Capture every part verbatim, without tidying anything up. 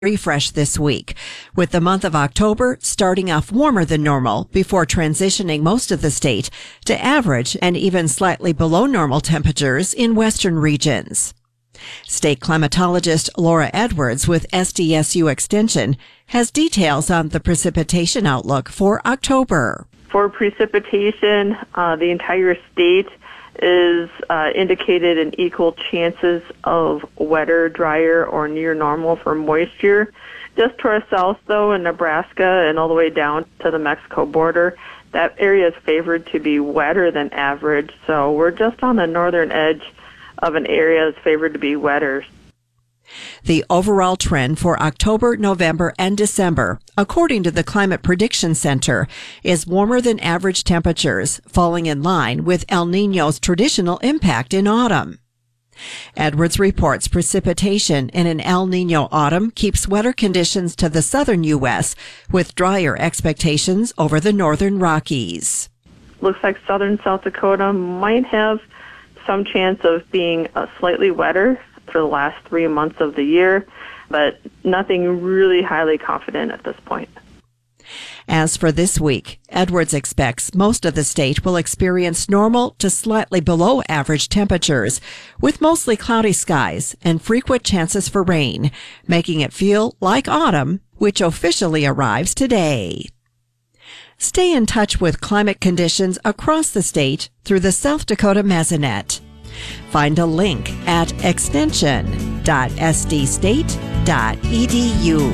refresh this week, with the month of October starting off warmer than normal before transitioning most of the state to average and even slightly below normal temperatures in western regions. State climatologist Laura Edwards with S D S U Extension has details on the precipitation outlook for October. For precipitation, uh, the entire state is uh, indicated in equal chances of wetter, drier, or near normal for moisture. Just to our south, though, in Nebraska and all the way down to the Mexico border, that area is favored to be wetter than average. So we're just on the northern edge of an area that's favored to be wetter. The overall trend for October, November, and December, according to the Climate Prediction Center, is warmer than average temperatures, falling in line with El Niño's traditional impact in autumn. Edwards reports precipitation in an El Niño autumn keeps wetter conditions to the southern U S, with drier expectations over the northern Rockies. Looks like southern South Dakota might have some chance of being uh, slightly wetter for the last three months of the year, but nothing really highly confident at this point. As for this week, Edwards expects most of the state will experience normal to slightly below average temperatures, with mostly cloudy skies and frequent chances for rain, making it feel like autumn, which officially arrives today. Stay in touch with climate conditions across the state through the South Dakota Mesonet. Find a link at extension dot s d state dot e d u.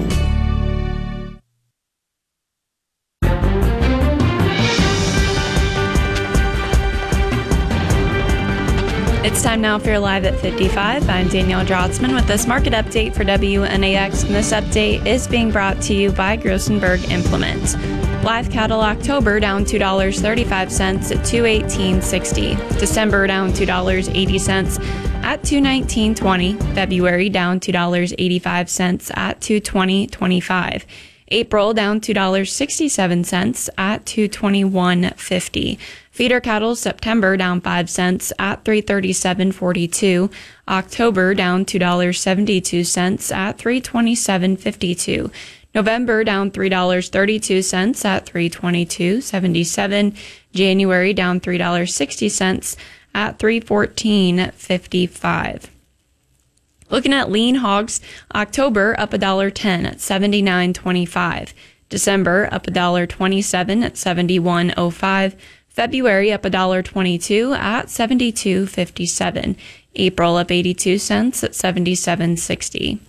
It's time now for your Live at fifty-five. I'm Danielle Drotzman with this market update for W N A X, and this update is being brought to you by Grosenberg Implement. Live cattle October down two dollars and thirty-five cents at two eighteen sixty. December down two dollars and eighty cents at two nineteen twenty. February down two dollars and eighty-five cents at two twenty twenty-five. April down two dollars and sixty-seven cents at two twenty-one fifty. Feeder cattle September down five cents at three thirty-seven forty-two. October down two dollars and seventy-two cents at three twenty-seven fifty-two. November down three dollars and thirty-two cents at three twenty-two seventy-seven. January down three dollars and sixty cents at three fourteen fifty-five. Looking at lean hogs, October up one dollar and ten cents at seventy-nine twenty-five. December up one dollar and twenty-seven cents at seventy-one oh five. February up one dollar and twenty-two cents at seventy-two fifty-seven. April up eighty-two cents at seventy-seven sixty.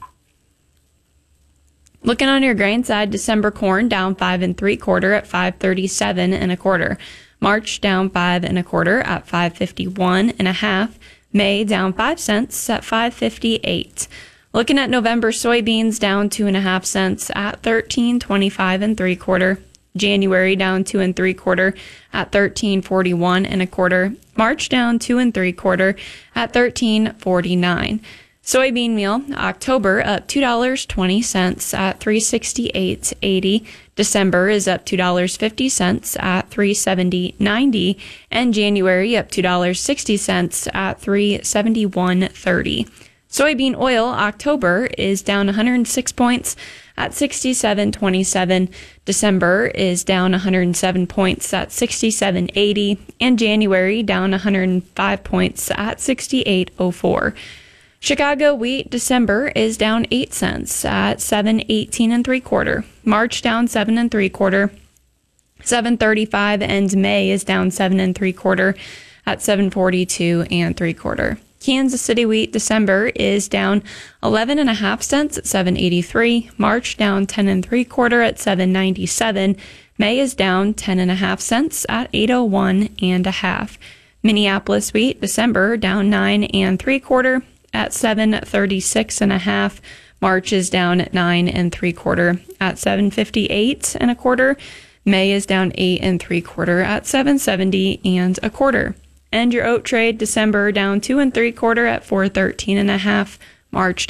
Looking on your grain side, December corn down five and three quarter at five thirty-seven and a quarter. March down five and a quarter at five fifty-one and a half. May down five cents at five fifty-eight. Looking at November soybeans down two and a half cents at thirteen twenty-five and three quarter. January down two and three quarter at thirteen forty-one and a quarter. March down two and three quarter at thirteen forty-nine. Soybean meal, October up two dollars and twenty cents at three sixty-eight eighty. December is up two dollars and fifty cents at three seventy ninety. And January up two dollars and sixty cents at three seventy-one thirty. Soybean oil, October is down one hundred six points at sixty-seven twenty-seven. December is down one hundred seven points at sixty-seven eighty. And January down one hundred five points at sixty-eight oh four. Chicago wheat December is down eight cents at seven eighteen and three quarter. March down seven and three quarter, seven thirty-five, and May is down seven and three quarter at seven forty-two and three quarter. Kansas City wheat December is down eleven and a half cents at seven eighty-three. March down ten and three quarter at seven ninety-seven. May is down ten and a half cents at eight oh one and a half. Minneapolis wheat December down nine and three quarter at seven thirty-six and a half. March is down at nine and three quarter at seven fifty-eight and a quarter. May is down eight and three quarter at seven seventy and a quarter. And your oat trade December down two and three quarter at four thirteen and a half. March